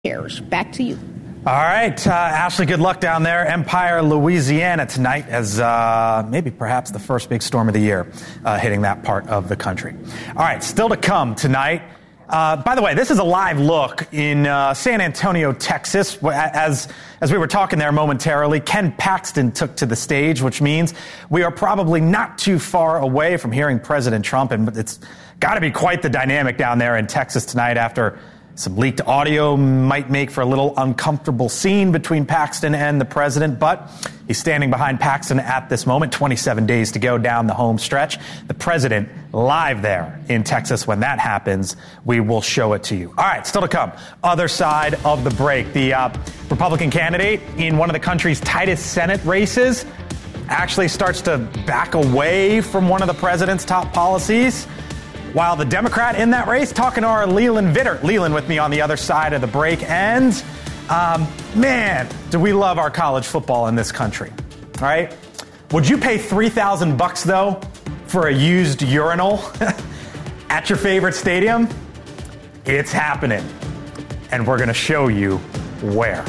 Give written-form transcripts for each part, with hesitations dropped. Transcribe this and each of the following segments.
Back to you. All right, Ashley, good luck down there. Empire, Louisiana tonight as maybe perhaps the first big storm of the year hitting that part of the country. All right, still to come tonight. By the way, this is a live look in San Antonio, Texas. As we were talking there momentarily, Ken Paxton took to the stage, which means we are probably not too far away from hearing President Trump. And it's got to be quite the dynamic down there in Texas tonight after some leaked audio might make for a little uncomfortable scene between Paxton and the president, but he's standing behind Paxton at this moment. 27 days to go down the home stretch. The president live there in Texas. When that happens, we will show it to you. All right, still to come. Other side of the break. The Republican candidate in one of the country's tightest Senate races actually starts to back away from one of the president's top policies. While the Democrat in that race, talking to our Leland Vittert. Leland with me on the other side of the break. And, man, do we love our college football in this country, all right? Would you pay $3,000, though, for a used urinal at your favorite stadium? It's happening. And we're going to show you where.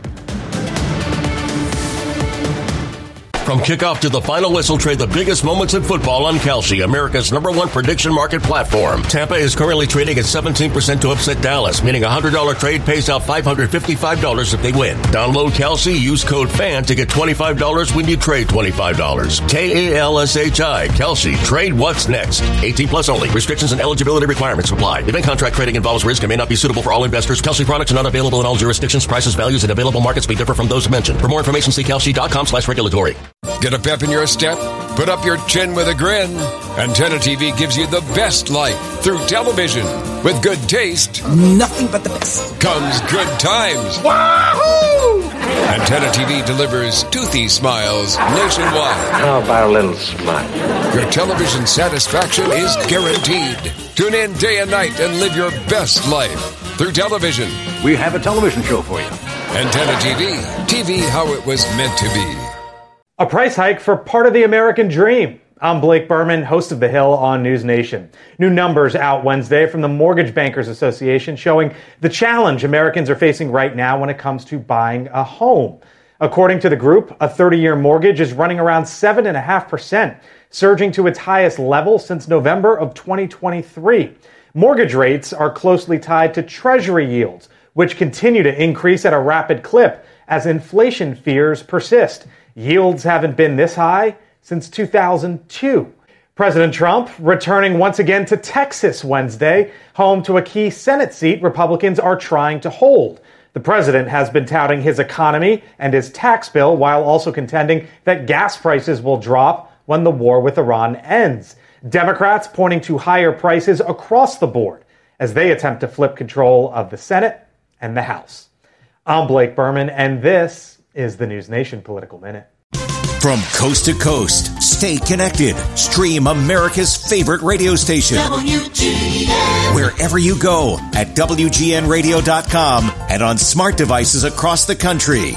From kickoff to the final whistle, trade the biggest moments in football on Kalshi, America's #1 prediction market platform. Tampa is currently trading at 17% to upset Dallas, meaning a $100 trade pays out $555 if they win. Download Kalshi, use code FAN to get $25 when you trade $25. Kalshi, Kalshi, trade what's next. 18 plus only. Restrictions and eligibility requirements apply. Event contract trading involves risk and may not be suitable for all investors. Kalshi products are not available in all jurisdictions. Prices, values, and available markets may differ from those mentioned. For more information, see kalshi.com/regulatory. Get a pep in your step? Put up your chin with a grin. Antenna TV gives you the best life through television. With good taste, nothing but the best, comes good times. Wahoo! Antenna TV delivers toothy smiles nationwide. How about a little smile? Your television satisfaction is guaranteed. Tune in day and night and live your best life through television. We have a television show for you. Antenna TV. TV how it was meant to be. A price hike for part of the American dream. I'm Blake Berman, host of The Hill on News Nation. New numbers out Wednesday from the Mortgage Bankers Association showing the challenge Americans are facing right now when it comes to buying a home. According to the group, a 30-year mortgage is running around 7.5%, surging to its highest level since November of 2023. Mortgage rates are closely tied to Treasury yields, which continue to increase at a rapid clip as inflation fears persist. Yields haven't been this high since 2002. President Trump returning once again to Texas Wednesday, home to a key Senate seat Republicans are trying to hold. The president has been touting his economy and his tax bill while also contending that gas prices will drop when the war with Iran ends. Democrats pointing to higher prices across the board as they attempt to flip control of the Senate and the House. I'm Blake Berman, and this is the News Nation Political Minute. From coast to coast, stay connected. Stream America's favorite radio station. WGN. Wherever you go at WGNradio.com and on smart devices across the country.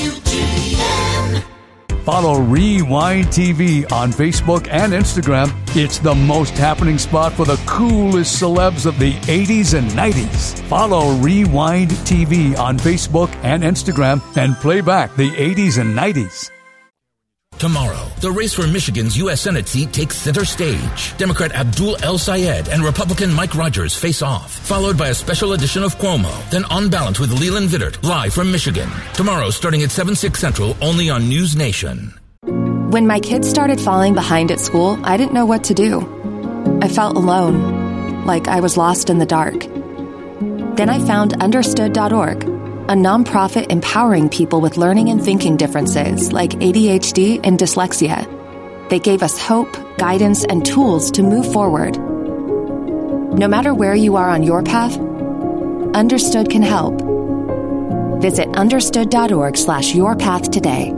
WGN. Follow Rewind TV on Facebook and Instagram. It's the most happening spot for the coolest celebs of the 80s and 90s. Follow Rewind TV on Facebook and Instagram and play back the 80s and 90s. Tomorrow, the race for Michigan's U.S. Senate seat takes center stage. Democrat Abdul El-Sayed and Republican Mike Rogers face off, followed by a special edition of Cuomo, then On Balance with Leland Vittert, live from Michigan. Tomorrow, starting at 7/6 Central, only on News Nation. When my kids started falling behind at school, I didn't know what to do. I felt alone, like I was lost in the dark. Then I found Understood.org, a nonprofit empowering people with learning and thinking differences like ADHD and dyslexia. They gave us hope, guidance, and tools to move forward. No matter where you are on your path, Understood can help. Visit understood.org/yourpath today.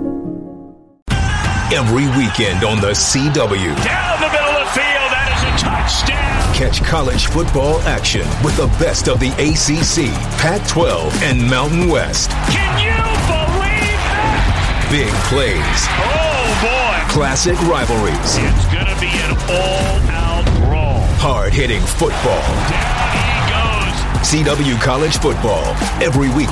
Every weekend on the CW. Down the middle of the field, that is a touchdown. Catch college football action with the best of the ACC, Pac-12, and Mountain West. Can you believe that? Big plays. Oh, boy. Classic rivalries. It's going to be an all-out brawl. Hard-hitting football. Down he goes. CW College Football, every week